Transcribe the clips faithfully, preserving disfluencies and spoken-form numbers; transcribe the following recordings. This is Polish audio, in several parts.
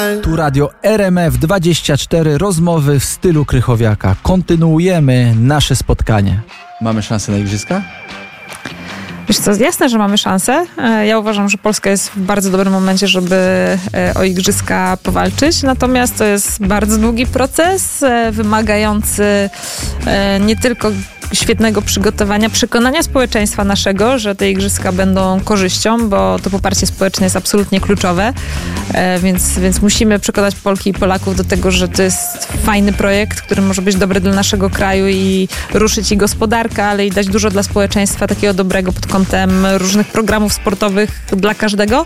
Tu radio R M F dwadzieścia cztery, rozmowy w stylu Krychowiaka. Kontynuujemy nasze spotkanie. Mamy szansę na igrzyska? Wiesz co, jasne, że mamy szansę. Ja uważam, że Polska jest w bardzo dobrym momencie, żeby o igrzyska powalczyć. Natomiast to jest bardzo długi proces, wymagający nie tylko świetnego przygotowania, przekonania społeczeństwa naszego, że te igrzyska będą korzyścią, bo to poparcie społeczne jest absolutnie kluczowe, więc, więc musimy przekonać Polki i Polaków do tego, że to jest fajny projekt, który może być dobry dla naszego kraju i ruszyć i gospodarkę, ale i dać dużo dla społeczeństwa takiego dobrego pod kątem różnych programów sportowych dla każdego.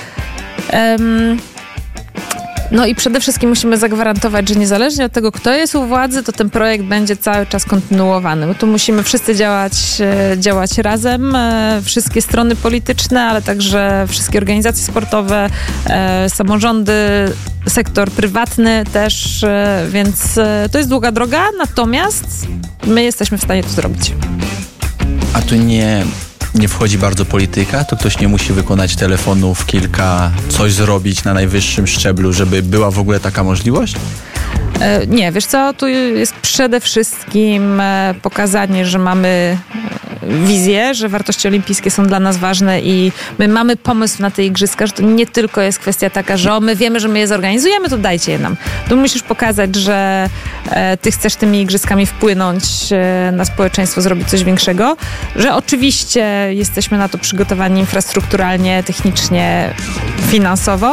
Um, No i przede wszystkim musimy zagwarantować, że niezależnie od tego, kto jest u władzy, to ten projekt będzie cały czas kontynuowany. Bo tu musimy wszyscy działać, działać razem, wszystkie strony polityczne, ale także wszystkie organizacje sportowe, samorządy, sektor prywatny też, więc to jest długa droga, natomiast my jesteśmy w stanie to zrobić. A tu nie... nie wchodzi bardzo polityka? To ktoś nie musi wykonać telefonów kilka, coś zrobić na najwyższym szczeblu, żeby była w ogóle taka możliwość? E, nie, wiesz co, tu jest przede wszystkim e, pokazanie, że mamy wizję, że wartości olimpijskie są dla nas ważne i my mamy pomysł na te igrzyska, że to nie tylko jest kwestia taka, że o, my wiemy, że my je zorganizujemy, to dajcie je nam. Tu musisz pokazać, że e, ty chcesz tymi igrzyskami wpłynąć e, na społeczeństwo, zrobić coś większego, że oczywiście jesteśmy na to przygotowani infrastrukturalnie, technicznie, finansowo.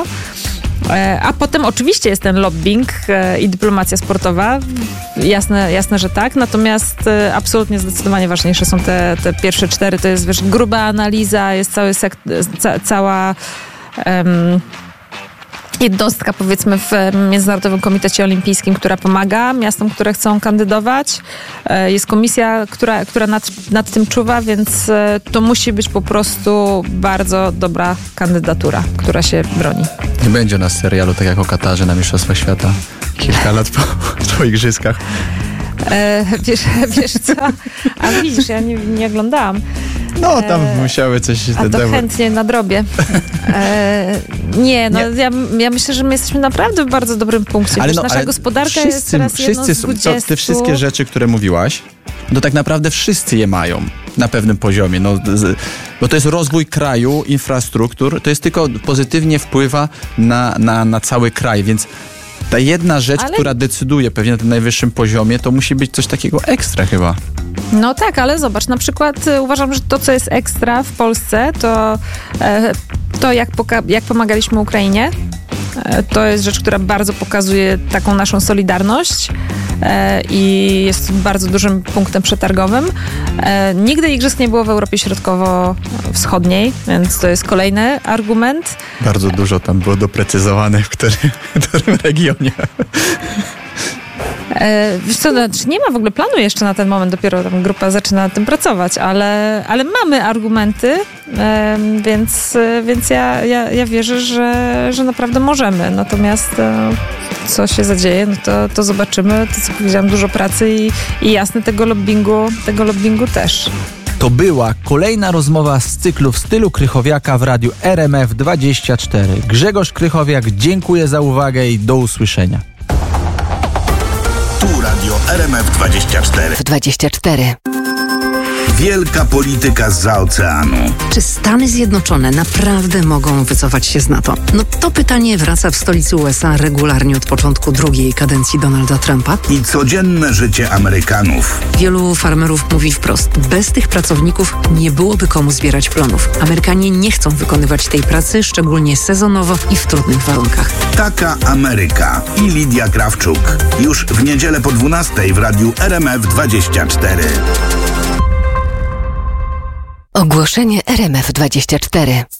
A potem oczywiście jest ten lobbying i dyplomacja sportowa. Jasne, jasne, że tak. Natomiast absolutnie zdecydowanie ważniejsze są te, te pierwsze cztery. To jest, wiesz, gruba analiza, jest cały sekt, ca, cała um, jednostka, powiedzmy, w Międzynarodowym Komitecie Olimpijskim, która pomaga miastom, które chcą kandydować. Jest komisja, która, która nad, nad tym czuwa, więc to musi być po prostu bardzo dobra kandydatura, która się broni. Nie będzie u nas serialu tak jak o Katarze na Mistrzostwach Świata kilka lat po, po igrzyskach. E, wiesz, wiesz co? A widzisz, ja nie, nie oglądałam. No, tam e, musiały coś... A to dewy. Chętnie nadrobię. E, nie, no nie. Ja, ja myślę, że my jesteśmy naprawdę w bardzo dobrym punkcie. Ale wiesz, no, nasza ale gospodarka wszyscy, jest teraz wszyscy jedną z dwudziestu. To, te wszystkie rzeczy, które mówiłaś, no tak naprawdę wszyscy je mają na pewnym poziomie. No, z, bo to jest rozwój kraju, infrastruktur, to jest tylko pozytywnie wpływa na, na, na cały kraj, więc ta jedna rzecz, ale... która decyduje pewnie na tym najwyższym poziomie, to musi być coś takiego ekstra chyba. No tak, ale zobacz, na przykład y, uważam, że to, co jest ekstra w Polsce, to e, to jak, poka- jak pomagaliśmy Ukrainie. E, to jest rzecz, która bardzo pokazuje taką naszą solidarność e, i jest bardzo dużym punktem przetargowym. E, nigdy igrzysk nie było w Europie Środkowo-Wschodniej, więc to jest kolejny argument. Bardzo dużo tam było doprecyzowane w którym, w którym regionie. E, wiesz co, znaczy nie ma w ogóle planu jeszcze na ten moment, dopiero tam grupa zaczyna nad tym pracować, ale, ale mamy argumenty, e, więc, więc ja, ja, ja wierzę, że, że naprawdę możemy. Natomiast e, co się zadzieje, no to, to zobaczymy. To, co powiedziałam, dużo pracy i, i jasne tego lobbingu, tego lobbingu też. To była kolejna rozmowa z cyklu w stylu Krychowiaka w radiu R M F dwadzieścia cztery. Grzegorz Krychowiak, dziękuję za uwagę i do usłyszenia. Tu radio R M F dwadzieścia cztery. dwadzieścia cztery. Wielka polityka zza oceanu. Czy Stany Zjednoczone naprawdę mogą wycofać się z NATO? No to pytanie wraca w stolicy U S A regularnie od początku drugiej kadencji Donalda Trumpa. I codzienne życie Amerykanów. Wielu farmerów mówi wprost, bez tych pracowników nie byłoby komu zbierać plonów. Amerykanie nie chcą wykonywać tej pracy, szczególnie sezonowo i w trudnych warunkach. Taka Ameryka i Lidia Krawczuk. Już w niedzielę po dwunastej w radiu R M F dwadzieścia cztery. Ogłoszenie R M F dwadzieścia cztery.